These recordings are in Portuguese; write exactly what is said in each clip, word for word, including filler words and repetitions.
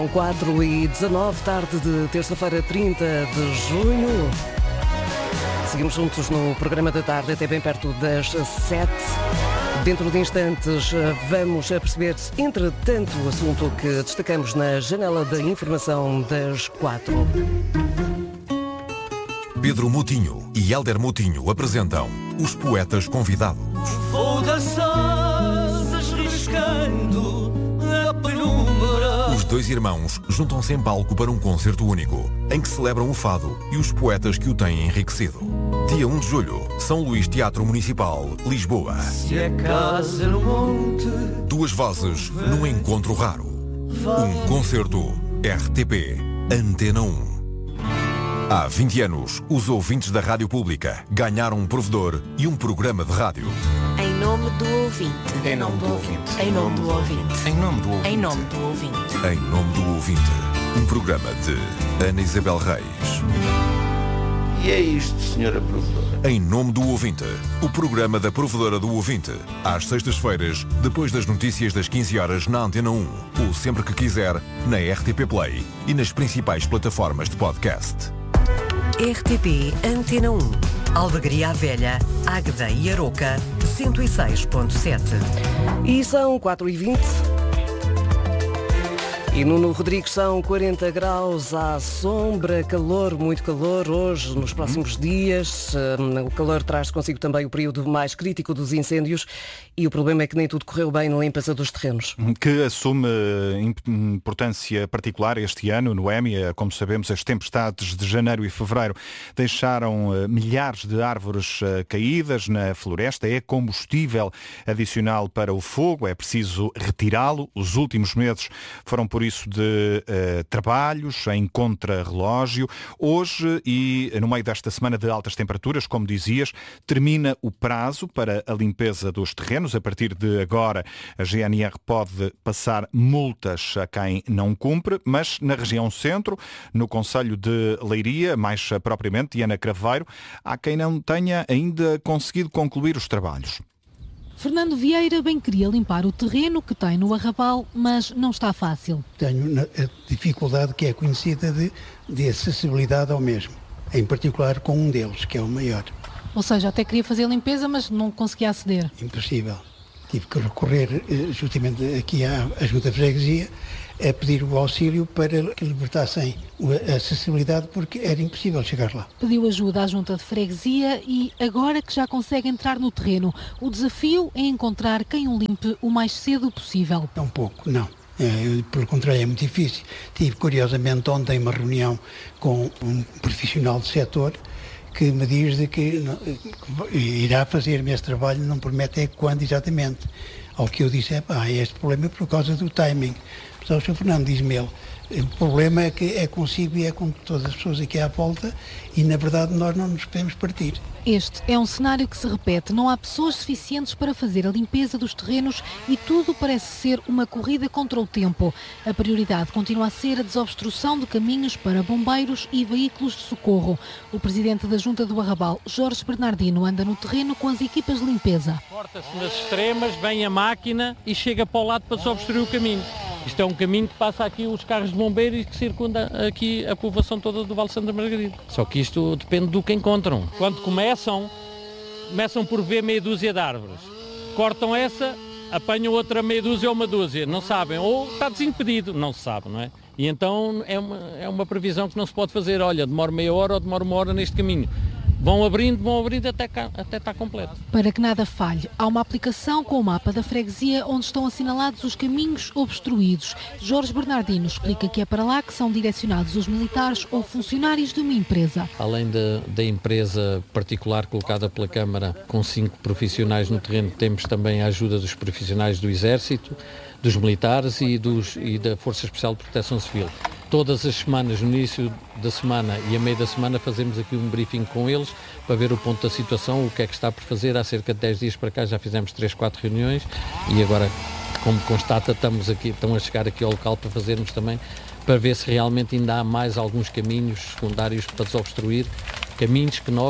quatro e dezanove, tarde de terça-feira, trinta de junho. Seguimos juntos no programa da tarde até bem perto das sete. Dentro de instantes vamos perceber, entretanto, o assunto que destacamos na janela da informação das quatro. Pedro Moutinho e Hélder Moutinho apresentam Os Poetas Convidados. Vou das asas riscando a penumbra. Os dois irmãos juntam-se em palco para um concerto único, em que celebram o fado e os poetas que o têm enriquecido. Dia um de julho, São Luís Teatro Municipal, Lisboa. Se é casa no monte. Duas vozes num encontro raro. Um concerto R T P, Antena um. Há vinte anos, os ouvintes da Rádio Pública ganharam um provedor e um programa de rádio. Em nome do ouvinte. Em nome do ouvinte. Em nome do ouvinte. Em nome do ouvinte. Em nome do ouvinte. Em nome do ouvinte. Um programa de Ana Isabel Reis. E é isto, senhora provedora. Em nome do ouvinte. O programa da provedora do ouvinte. Às sextas-feiras, depois das notícias das quinze horas na Antena um. Ou sempre que quiser, na R T P Play e nas principais plataformas de podcast. R T P Antena um. Albergaria à Velha, Águeda e Aroca, cento e seis ponto sete. E são quatro e vinte. E Nuno Rodrigues, são quarenta graus à sombra, calor, muito calor hoje, nos próximos dias. O calor traz consigo também o período mais crítico dos incêndios e o problema é que nem tudo correu bem na limpeza dos terrenos. Que assume importância particular este ano no Émia. Como sabemos, as tempestades de janeiro e fevereiro deixaram milhares de árvores caídas na floresta. É combustível adicional para o fogo, é preciso retirá-lo. Os últimos meses foram por isso de uh, trabalhos em contrarrelógio. Hoje e no meio desta semana de altas temperaturas, como dizias, termina o prazo para a limpeza dos terrenos. A partir de agora, a G N R pode passar multas a quem não cumpre, mas na região centro, no concelho de Leiria, mais propriamente, Diana Craveiro, há quem não tenha ainda conseguido concluir os trabalhos. Fernando Vieira bem queria limpar o terreno que tem no Arrabal, mas não está fácil. Tenho a dificuldade que é conhecida de, de acessibilidade ao mesmo, em particular com um deles, que é o maior. Ou seja, até queria fazer a limpeza, mas não conseguia aceder. Impossível. Tive que recorrer justamente aqui à Junta de Freguesia a pedir o auxílio para que libertassem a acessibilidade, porque era impossível chegar lá. Pediu ajuda à Junta de Freguesia e agora que já consegue entrar no terreno, o desafio é encontrar quem o limpe o mais cedo possível. É um pouco, não. É, pelo contrário, é muito difícil. Tive, curiosamente, ontem uma reunião com um profissional do setor que me diz de que, não, que irá fazer-me esse trabalho, não promete é quando exatamente. Ao que eu disse, é pá, este problema é por causa do timing. Mas o senhor Fernando diz-me ele, o problema é que é consigo e é com todas as pessoas aqui à volta e, na verdade, nós não nos podemos partir. Este é um cenário que se repete. Não há pessoas suficientes para fazer a limpeza dos terrenos e tudo parece ser uma corrida contra o tempo. A prioridade continua a ser a desobstrução de caminhos para bombeiros e veículos de socorro. O presidente da Junta do Arrabal, Jorge Bernardino, anda no terreno com as equipas de limpeza. Corta-se nas extremas, vem a máquina e chega para o lado para desobstruir o caminho. Isto é um caminho que passa aqui os carros de bombeiros e que circunda aqui a povoação toda do Vale de Santa Margarida. Só que isto depende do que encontram. Quando começam, começam por ver meia dúzia de árvores. Cortam essa, apanham outra meia dúzia ou uma dúzia, não sabem. Ou está desimpedido, não se sabe, não é? E então é uma, é uma previsão que não se pode fazer. Olha, demora meia hora ou demora uma hora neste caminho. Vão abrindo, vão abrindo até, cá, até estar completo. Para que nada falhe, há uma aplicação com o mapa da freguesia onde estão assinalados os caminhos obstruídos. Jorge Bernardino explica que é para lá que são direcionados os militares ou funcionários de uma empresa. Além da, da empresa particular colocada pela Câmara com cinco profissionais no terreno, temos também a ajuda dos profissionais do Exército, dos militares e, dos, e da Força Especial de Proteção Civil. Todas as semanas, no início da semana e a meio da semana, fazemos aqui um briefing com eles para ver o ponto da situação, o que é que está por fazer. Há cerca de dez dias para cá já fizemos três, quatro reuniões e agora, como constata, estamos aqui, estão a chegar aqui ao local para fazermos também, para ver se realmente ainda há mais alguns caminhos secundários para desobstruir, caminhos que nós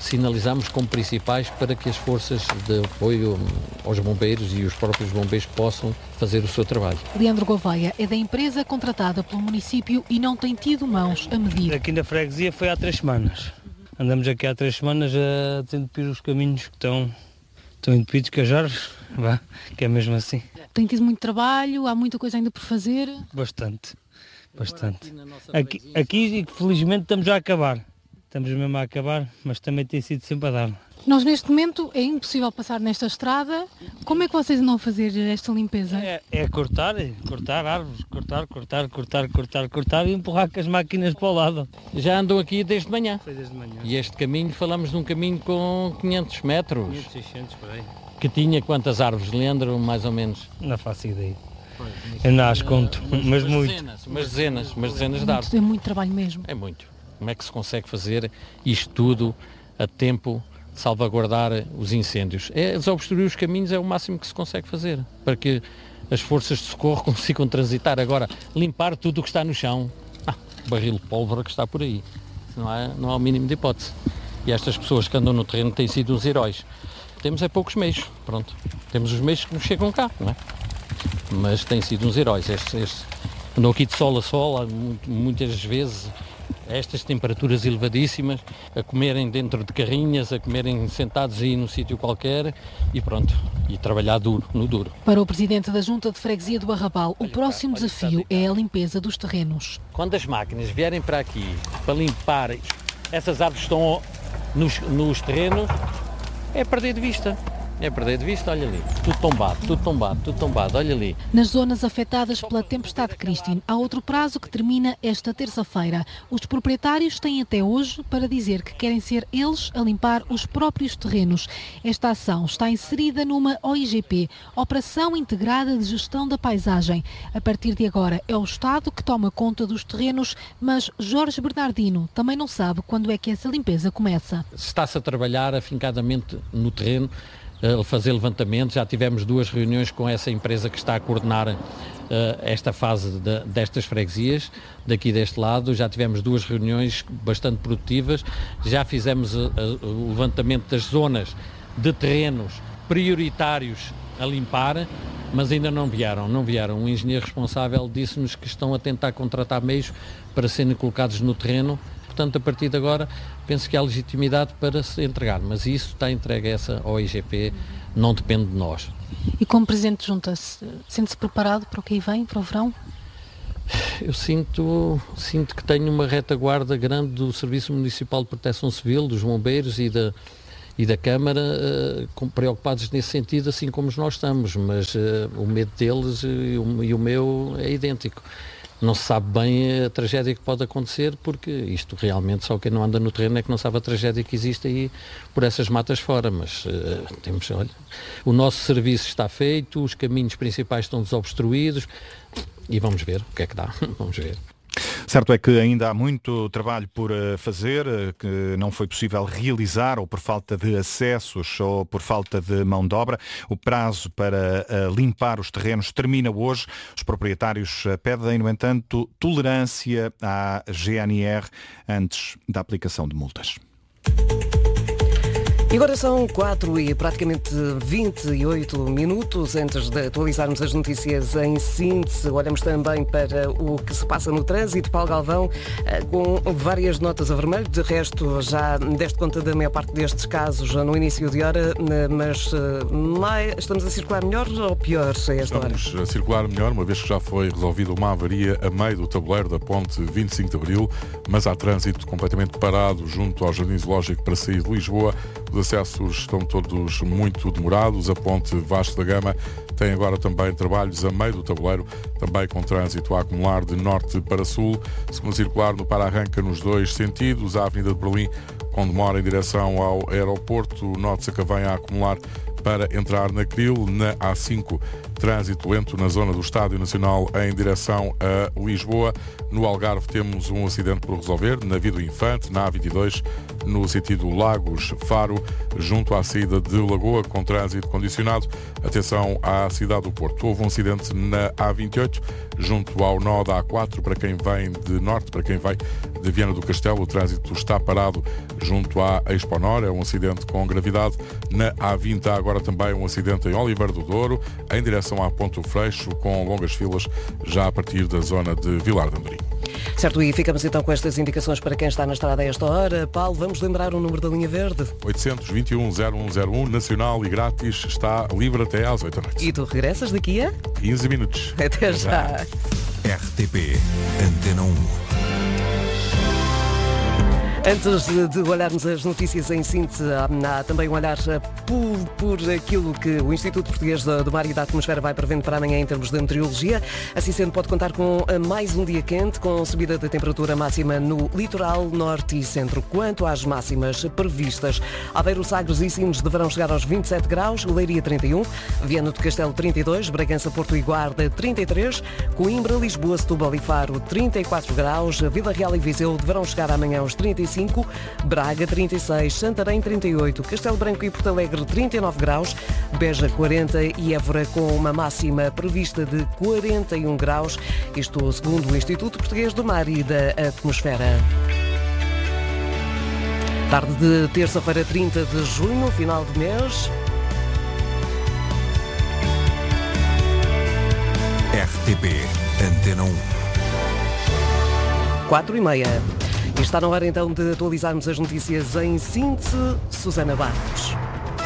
sinalizamos como principais para que as forças de apoio aos bombeiros e os próprios bombeiros possam fazer o seu trabalho. Leandro Gouveia é da empresa contratada pelo município e não tem tido mãos a medir. Aqui na freguesia foi há três semanas. Andamos aqui há três semanas a desentupir os caminhos que estão, estão entupidos com as árvores, vá, que é mesmo assim. Tem tido muito trabalho, há muita coisa ainda por fazer? Bastante, bastante. Aqui, aqui felizmente estamos a acabar. Estamos mesmo a acabar, mas também tem sido sempre a dar. Nós neste momento é impossível passar nesta estrada. Como é que vocês andam a fazer esta limpeza? É, é cortar, é cortar árvores, cortar, cortar, cortar, cortar, cortar e empurrar com as máquinas para o lado. Já andam aqui desde manhã. Foi desde manhã. E este caminho, falamos de um caminho com quinhentos metros. quinhentos, seiscentos, por aí. Que tinha quantas árvores, Leandro, mais ou menos? Não faço ideia. Eu não as conto, mas, mas muito. Dezenas, mas dezenas, mas dezenas de árvores. É muito trabalho mesmo. É muito. Como é que se consegue fazer isto tudo a tempo de salvaguardar os incêndios? É desobstruir os caminhos, é o máximo que se consegue fazer, para que as forças de socorro consigam transitar. Agora, limpar tudo o que está no chão, ah, barril de pólvora que está por aí, não há, não há o mínimo de hipótese. E estas pessoas que andam no terreno têm sido uns heróis. Temos é poucos meios, pronto. Temos os meios que nos chegam cá, não é? Mas têm sido uns heróis. Estes, estes, andam aqui de sol a sol, muitas vezes, a estas temperaturas elevadíssimas, a comerem dentro de carrinhas, a comerem sentados aí num sítio qualquer e pronto, e trabalhar duro, no duro. Para o Presidente da Junta de Freguesia do Arrabal, o próximo desafio é a limpeza dos terrenos. Quando as máquinas vierem para aqui para limpar essas árvores que estão nos, nos terrenos, é perder de vista. É perder de vista, olha ali, tudo tombado, tudo tombado, tudo tombado, olha ali. Nas zonas afetadas pela tempestade Christine, há outro prazo que termina esta terça-feira. Os proprietários têm até hoje para dizer que querem ser eles a limpar os próprios terrenos. Esta ação está inserida numa O I G P, Operação Integrada de Gestão da Paisagem. A partir de agora é o Estado que toma conta dos terrenos, mas Jorge Bernardino também não sabe quando é que essa limpeza começa. Está-se a trabalhar afincadamente no terreno, a fazer levantamentos. Já tivemos duas reuniões com essa empresa que está a coordenar uh, esta fase de, destas freguesias, daqui deste lado. Já tivemos duas reuniões bastante produtivas, já fizemos uh, uh, o levantamento das zonas de terrenos prioritários a limpar, mas ainda não vieram, não vieram. O engenheiro responsável disse-nos que estão a tentar contratar meios para serem colocados no terreno. Portanto, a partir de agora, penso que há legitimidade para se entregar, mas isso está entregue a essa O I G P, não depende de nós. E como Presidente de Junta, sente-se preparado para o que aí vem, para o verão? Eu sinto, sinto que tenho uma retaguarda grande do Serviço Municipal de Proteção Civil, dos bombeiros e da, e da Câmara, uh, preocupados nesse sentido, assim como nós estamos, mas uh, o medo deles e o, e o meu é idêntico. Não se sabe bem a tragédia que pode acontecer, porque isto realmente só quem não anda no terreno é que não sabe a tragédia que existe aí por essas matas fora, mas uh, temos, olha, o nosso serviço está feito, os caminhos principais estão desobstruídos e vamos ver o que é que dá, vamos ver. Certo é que ainda há muito trabalho por fazer, que não foi possível realizar ou por falta de acessos ou por falta de mão de obra. O prazo para limpar os terrenos termina hoje. Os proprietários pedem, no entanto, tolerância à G N R antes da aplicação de multas. E agora são quatro e praticamente vinte e oito minutos. Antes de atualizarmos as notícias em síntese, olhamos também para o que se passa no trânsito. Paulo Galvão, com várias notas a vermelho. De resto, já deste conta da maior parte destes casos no início de hora, mas estamos a circular melhor ou pior a esta hora? Estamos a circular melhor, uma vez que já foi resolvida uma avaria a meio do tabuleiro da ponte vinte e cinco de Abril, mas há trânsito completamente parado junto ao Jardim Zoológico para sair de Lisboa. Os acessos estão todos muito demorados. A ponte Vasco da Gama tem agora também trabalhos a meio do tabuleiro, também com trânsito a acumular de norte para sul. Segundo circular no para-arranca nos dois sentidos. A Avenida de Berlim com demora em direção ao aeroporto. Nota-se que vem a acumular para entrar na Cril. Na A cinco trânsito lento na zona do Estádio Nacional em direção a Lisboa. No Algarve temos um acidente por resolver, na Via do Infante, na A vinte e dois, no sentido Lagos-Faro, junto à saída de Lagoa, com trânsito condicionado. Atenção à cidade do Porto. Houve um acidente na A vinte e oito, junto ao nó da A quatro, para quem vem de norte, para quem vai de Viana do Castelo. O trânsito está parado junto à Exponor, é um acidente com gravidade. Na A vinte há agora também um acidente em Oliveira do Douro, em direção à Ponte do Freixo, com longas filas já a partir da zona de Vilar de Amorim. Certo, e ficamos então com estas indicações para quem está na estrada a esta hora. Paulo, vamos lembrar o número da linha verde? oitocentos e vinte e um, zero um zero um, nacional e grátis, está livre até às oito da noite. E tu regressas daqui a? quinze minutos. Até já. R T P Antena um. Antes de olharmos as notícias em síntese, há também um olhar por, por aquilo que o Instituto Português do Mar e da Atmosfera vai prevendo para amanhã em termos de meteorologia. Assim sendo, pode contar com mais um dia quente, com subida da temperatura máxima no litoral norte e centro. Quanto às máximas previstas, Aveiro, Sagres e Sines deverão chegar aos vinte e sete graus, Leiria trinta e um, Viana do Castelo trinta e dois, Bragança, Porto e Guarda trinta e três, Coimbra, Lisboa, Setúbal e Faro trinta e quatro graus, Vila Real e Viseu deverão chegar amanhã aos trinta e cinco, Braga trinta e seis, Santarém trinta e oito, Castelo Branco e Porto Alegre trinta e nove graus, Beja quarenta e Évora com uma máxima prevista de quarenta e um graus, isto segundo o Instituto Português do Mar e da Atmosfera. Tarde de terça-feira, trinta de junho, final de mês. R T P Antena um. Quatro e meia. E está na hora então de atualizarmos as notícias em síntese. Susana Barros.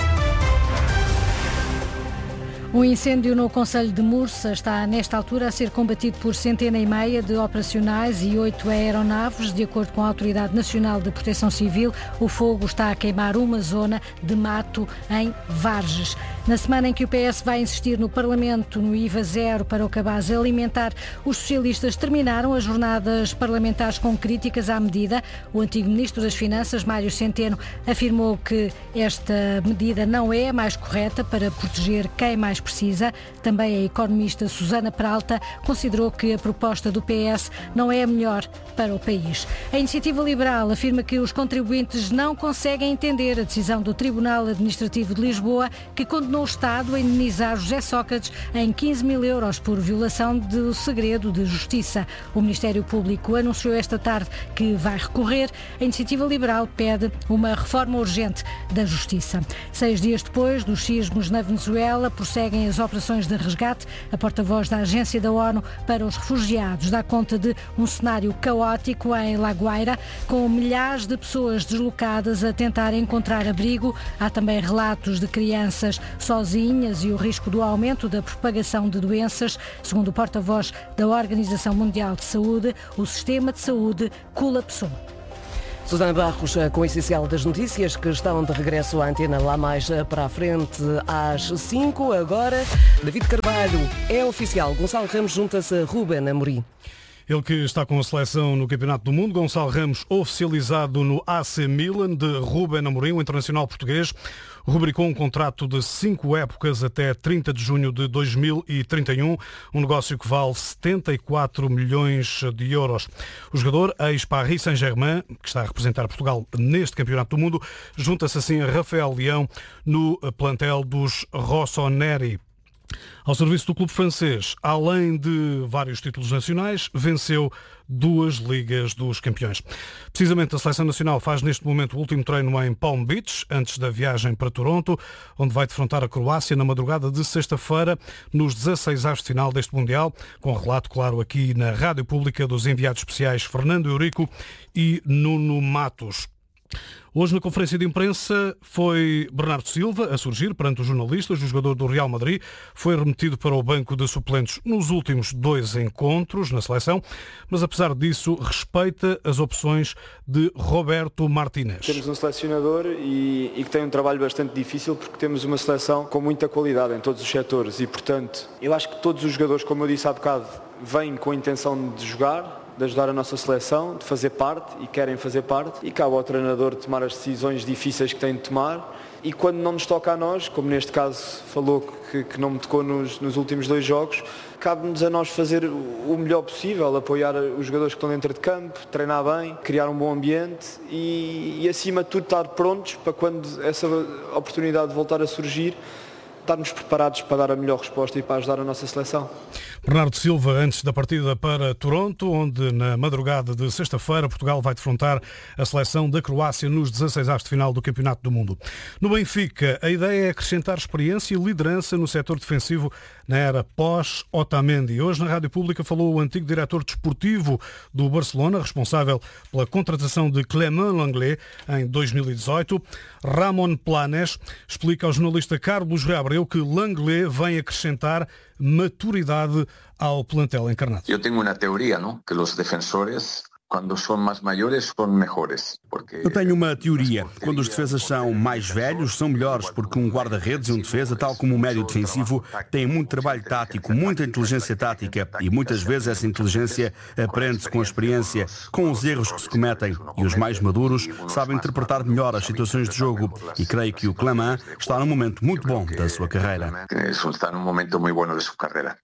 O incêndio no concelho de Mursa está, nesta altura, a ser combatido por centena e meia de operacionais e oito aeronaves. De acordo com a Autoridade Nacional de Proteção Civil, o fogo está a queimar uma zona de mato em Varges. Na semana em que o P S vai insistir no Parlamento no I V A zero para o cabaz alimentar, os socialistas terminaram as jornadas parlamentares com críticas à medida. O antigo Ministro das Finanças, Mário Centeno, afirmou que esta medida não é a mais correta para proteger quem mais precisa. Também a economista Susana Peralta considerou que a proposta do P S não é a melhor para o país. A Iniciativa Liberal afirma que os contribuintes não conseguem entender a decisão do Tribunal Administrativo de Lisboa, que condenou o Estado a indenizar José Sócrates em quinze mil euros por violação do segredo de justiça. O Ministério Público anunciou esta tarde que vai recorrer. A Iniciativa Liberal pede uma reforma urgente da Justiça. Seis dias depois dos sismos na Venezuela, prosseguem as operações de resgate. A porta-voz da Agência da ONU para os Refugiados dá conta de um cenário caótico em La Guaira, com milhares de pessoas deslocadas a tentar encontrar abrigo. Há também relatos de crianças sozinhas e o risco do aumento da propagação de doenças. Segundo o porta-voz da Organização Mundial de Saúde, o sistema de saúde colapsou. Susana Barros, com o essencial das notícias que estão de regresso à antena lá mais para a frente às cinco. Agora, David Carvalho é oficial. Gonçalo Ramos junta-se a Ruben Amorim. Ele que está com a seleção no Campeonato do Mundo, Gonçalo Ramos oficializado no A C Milan de Ruben Amorim, o internacional português, rubricou um contrato de cinco épocas até trinta de junho de dois mil e trinta e um, um negócio que vale setenta e quatro milhões de euros. O jogador, ex-Paris Saint-Germain, que está a representar Portugal neste Campeonato do Mundo, junta-se assim a Rafael Leão no plantel dos Rossoneri. Ao serviço do clube francês, além de vários títulos nacionais, venceu duas Ligas dos Campeões. Precisamente a Seleção Nacional faz neste momento o último treino em Palm Beach, antes da viagem para Toronto, onde vai defrontar a Croácia na madrugada de sexta-feira, nos dezasseis avos de final deste Mundial, com relato, claro, aqui na Rádio Pública dos enviados especiais Fernando Eurico e Nuno Matos. Hoje, na conferência de imprensa, foi Bernardo Silva a surgir perante os jornalistas. O jogador do Real Madrid foi remetido para o banco de suplentes nos últimos dois encontros na seleção, mas apesar disso respeita as opções de Roberto Martínez. Temos um selecionador e, e que tem um trabalho bastante difícil, porque temos uma seleção com muita qualidade em todos os setores e, portanto, eu acho que todos os jogadores, como eu disse há bocado, vêm com a intenção de jogar, de ajudar a nossa seleção, de fazer parte e querem fazer parte, e cabe ao treinador tomar as decisões difíceis que tem de tomar e quando não nos toca a nós, como neste caso falou que, que não me tocou nos, nos últimos dois jogos, cabe-nos a nós fazer o melhor possível, apoiar os jogadores que estão dentro de campo, treinar bem, criar um bom ambiente e, e acima de tudo estar prontos para quando essa oportunidade voltar a surgir, estarmos preparados para dar a melhor resposta e para ajudar a nossa seleção. Bernardo Silva, antes da partida para Toronto, onde na madrugada de sexta-feira Portugal vai defrontar a seleção da Croácia nos dezasseis de final do Campeonato do Mundo. No Benfica, a ideia é acrescentar experiência e liderança no setor defensivo na era pós-Otamendi. Hoje na Rádio Pública falou o antigo diretor desportivo do Barcelona, responsável pela contratação de Clément Lenglet em dois mil e dezoito. Ramon Planes explica ao jornalista Carlos Reabreu que Lenglet vem acrescentar maturidade ao plantel encarnado. Eu tenho uma teoria, não? Que os defensores, quando são mais maiores, são melhores. Porque... Eu tenho uma teoria. Quando os defesas são mais velhos, são melhores, porque um guarda-redes e um defesa, tal como um médio defensivo, tem muito trabalho tático, muita inteligência tática e muitas vezes essa inteligência aprende-se com a experiência, com os erros que se cometem. E os mais maduros sabem interpretar melhor as situações de jogo e creio que o Clément está num momento muito bom da sua carreira. Está num momento muito bom da sua carreira.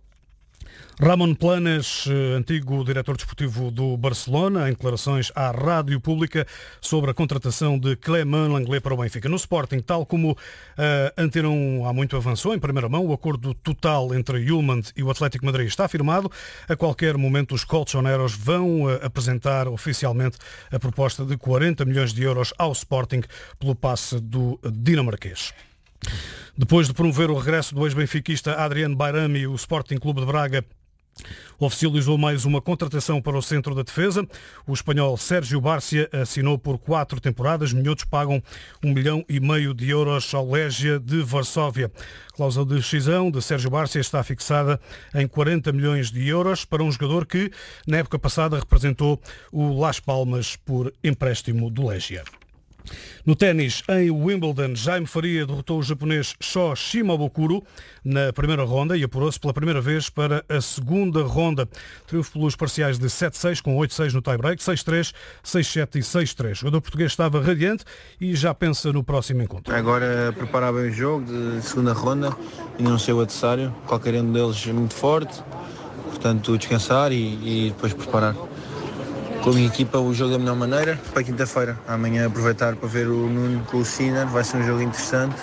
Ramon Planes, antigo diretor desportivo do Barcelona, em declarações à Rádio Pública sobre a contratação de Clément Lenglet para o Benfica. No Sporting, tal como a Antena um há muito avançou, em primeira mão, o acordo total entre Yulman e o Atlético Madrid está firmado. A qualquer momento, os colchoneros vão apresentar oficialmente a proposta de quarenta milhões de euros ao Sporting pelo passe do dinamarquês. Depois de promover o regresso do ex-benfiquista Adriano Bayrami, o Sporting Clube de Braga oficializou mais uma contratação para o centro da defesa. O espanhol Sérgio Bárcia assinou por quatro temporadas. Minhotos pagam um milhão e meio de euros ao Legia de Varsóvia. A cláusula de rescisão de Sérgio Bárcia está fixada em quarenta milhões de euros para um jogador que, na época passada, representou o Las Palmas por empréstimo do Legia. No ténis, em Wimbledon, Jaime Faria derrotou o japonês Sho Shimabukuro na primeira ronda e apurou-se pela primeira vez para a segunda ronda. Triunfo pelos parciais de sete seis com oito seis no tie-break, seis três, seis sete e seis três. O jogador português estava radiante e já pensa no próximo encontro. Agora preparar bem o jogo de segunda ronda, ainda não sei o adversário, qualquer um deles é muito forte, portanto descansar e, e depois preparar com a minha equipa o jogo da melhor maneira para quinta-feira. Amanhã aproveitar para ver o Nuno com o Sinner, vai ser um jogo interessante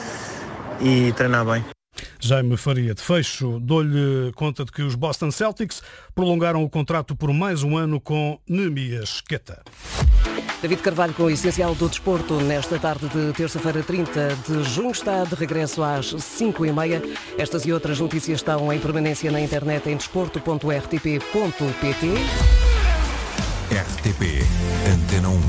e treinar bem. Jaime Faria, de fecho, dou-lhe conta de que os Boston Celtics prolongaram o contrato por mais um ano com Neemias Queta. David Carvalho com o essencial do desporto nesta tarde de terça-feira, trinta de junho, está de regresso às cinco e meia. Estas e outras notícias estão em permanência na internet em desporto ponto r t p ponto p t. R T P Antena um.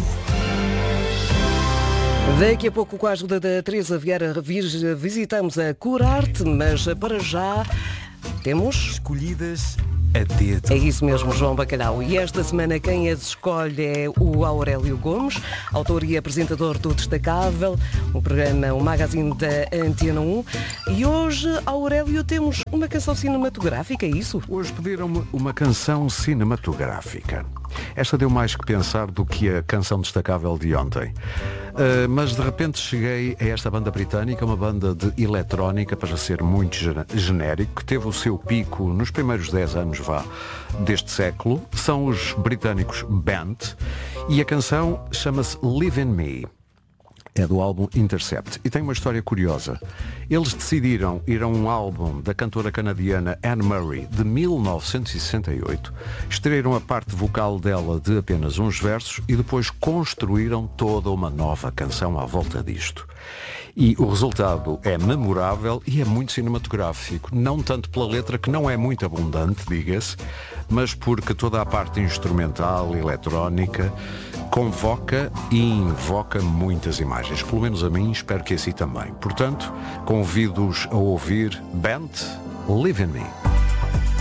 Daqui a pouco, com a ajuda da Teresa Vieira, visitamos a Curarte, mas para já temos... Escolhidas a dedo. É isso mesmo, João Bacalhau. E esta semana quem as escolhe é o Aurélio Gomes, autor e apresentador do Destacável, o programa, o magazine da Antena um. E hoje, Aurélio, temos uma canção cinematográfica, é isso? Hoje pediram-me uma canção cinematográfica. Esta deu mais que pensar do que a canção destacável de ontem. Uh, mas de repente cheguei a esta banda britânica, uma banda de eletrónica, para ser muito genérico, que teve o seu pico nos primeiros dez anos vá, deste século. São os britânicos Band e a canção chama-se Live in Me. É do álbum Intercept e tem uma história curiosa. Eles decidiram ir a um álbum da cantora canadiana Anne Murray de mil novecentos e sessenta e oito, extraíram a parte vocal dela de apenas uns versos e depois construíram toda uma nova canção à volta disto. E o resultado é memorável e é muito cinematográfico, não tanto pela letra, que não é muito abundante, diga-se, mas porque toda a parte instrumental, eletrónica, convoca e invoca muitas imagens. Pelo menos a mim, espero que assim também. Portanto, convido-os a ouvir Band, Live in Me.